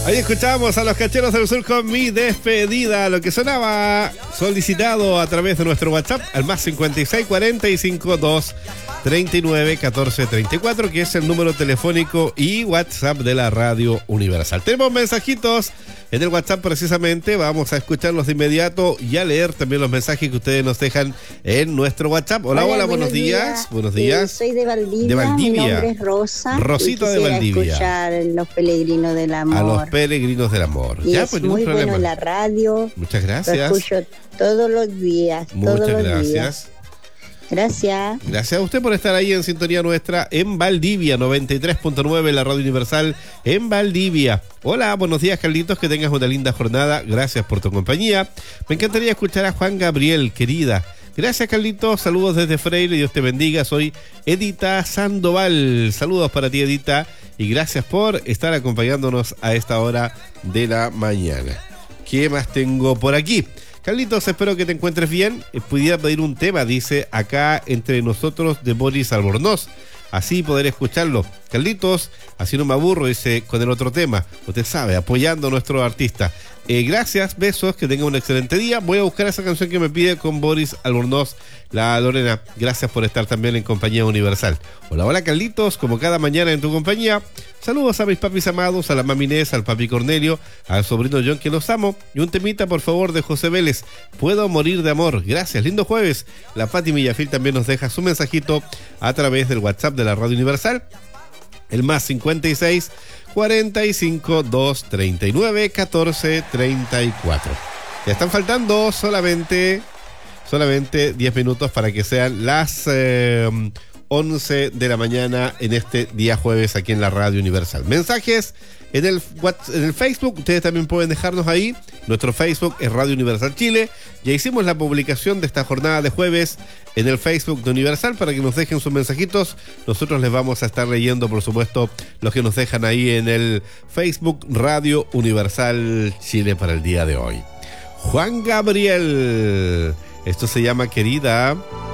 Ahí escuchamos a los Cacheros del Sur con Mi Despedida, lo que sonaba solicitado a través de nuestro WhatsApp al más 56 45 2 39 14 34, que es el número telefónico y WhatsApp de la Radio Universal. Tenemos mensajitos en el WhatsApp precisamente, vamos a escucharlos de inmediato y a leer también los mensajes que ustedes nos dejan en nuestro WhatsApp. Hola, buenos días. Buenos días. Soy de Valdivia. De Valdivia. Mi nombre es Rosa. Rosita de Valdivia. Escuchar Los Peregrinos del Amor. A los Peregrinos del Amor. Y ya, es pues, muy problema. bueno la radio. Muchas gracias. Lo escucho todos los días. Muchas gracias. Gracias. Gracias a usted por estar ahí en sintonía nuestra en Valdivia, 93.9, la Radio Universal en Valdivia. Hola, buenos días, Carlitos, que tengas una linda jornada. Gracias por tu compañía. Me encantaría escuchar a Juan Gabriel, querida. Gracias, Carlitos. Saludos desde Freire. Dios te bendiga. Soy Edita Sandoval. Saludos para ti, Edita. Y gracias por estar acompañándonos a esta hora de la mañana. ¿Qué más tengo por aquí? Carlitos, espero que te encuentres bien. Pudiera pedir un tema, dice acá entre nosotros, de Boris Albornoz. Así poder escucharlo. Carlitos, así no me aburro, dice, con el otro tema. Usted sabe, apoyando a nuestro artista. Gracias, besos, que tenga un excelente día. Voy a buscar esa canción que me pide con Boris Albornoz, la Lorena. Gracias por estar también en Compañía Universal. Hola, Carlitos, como cada mañana en tu compañía. Saludos a mis papis amados, a la mami Inés, al papi Cornelio, al sobrino John, que los amo. Y un temita, por favor, de José Vélez. Puedo morir de amor. Gracias, lindo jueves. La Pati Millafil también nos deja su mensajito a través del WhatsApp de la Radio Universal. El más 56 45 2 39 14 34. Ya están faltando solamente 10 minutos para que sean las 11 de la mañana en este día jueves aquí en la Radio Universal. Mensajes en el Facebook, ustedes también pueden dejarnos ahí. Nuestro Facebook es Radio Universal Chile. Ya hicimos la publicación de esta jornada de jueves en el Facebook de Universal para que nos dejen sus mensajitos. Nosotros les vamos a estar leyendo, por supuesto, los que nos dejan ahí en el Facebook Radio Universal Chile para el día de hoy. Juan Gabriel, esto se llama Querida.